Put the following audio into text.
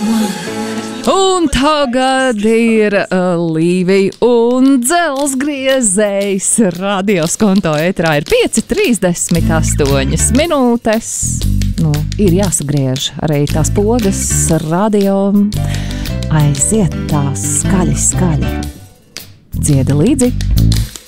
Un tagad ir Līvija un dzelzgriezējs. Radios konto ētrā ir 5:38 minūtes. Nu, ir jāsagriež arī tās pogas radio. Aiziet tās skaļi. Dziedi līdzi.